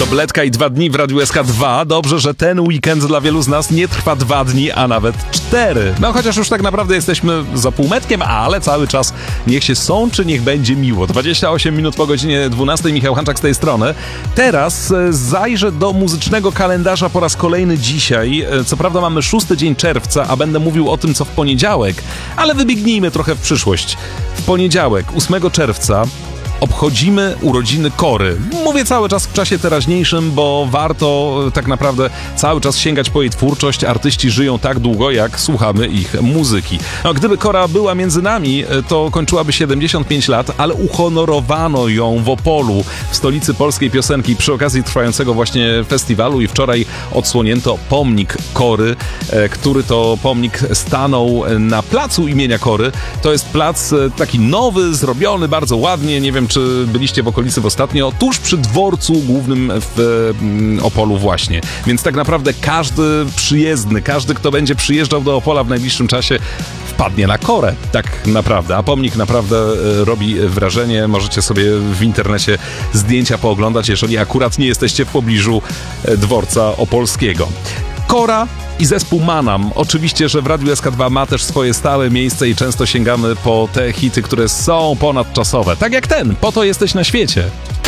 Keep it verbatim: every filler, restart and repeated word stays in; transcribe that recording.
Tabletka i dwa dni w Radiu S K dwa. Dobrze, że ten weekend dla wielu z nas nie trwa dwa dni, a nawet cztery. No chociaż już tak naprawdę jesteśmy za półmetkiem, ale cały czas niech się sączy, niech będzie miło. dwadzieścia osiem minut po godzinie dwunastej, Michał Hanczak z tej strony. Teraz zajrzę do muzycznego kalendarza po raz kolejny dzisiaj. Co prawda mamy szósty dzień czerwca, a będę mówił o tym, co w poniedziałek, ale wybiegnijmy trochę w przyszłość. W poniedziałek, ósmego czerwca, obchodzimy urodziny Kory. Mówię cały czas w czasie teraźniejszym, bo warto tak naprawdę cały czas sięgać po jej twórczość. Artyści żyją tak długo, jak słuchamy ich muzyki. No, gdyby Kora była między nami, to kończyłaby siedemdziesiąt pięć lat, ale uhonorowano ją w Opolu, w stolicy polskiej piosenki, przy okazji trwającego właśnie festiwalu i wczoraj odsłonięto pomnik Kory, który to pomnik stanął na placu imienia Kory. To jest plac taki nowy, zrobiony bardzo ładnie, nie wiem, czy byliście w okolicy w ostatnio, tuż przy dworcu głównym w Opolu właśnie. Więc tak naprawdę każdy przyjezdny, każdy, kto będzie przyjeżdżał do Opola w najbliższym czasie, wpadnie na Korę. Tak naprawdę. A pomnik naprawdę robi wrażenie. Możecie sobie w internecie zdjęcia pooglądać, jeżeli akurat nie jesteście w pobliżu dworca opolskiego. Kora i zespół Manam. Oczywiście, że w Radiu S K dwa ma też swoje stałe miejsce i często sięgamy po te hity, które są ponadczasowe. Tak jak ten. Po to jesteś na świecie.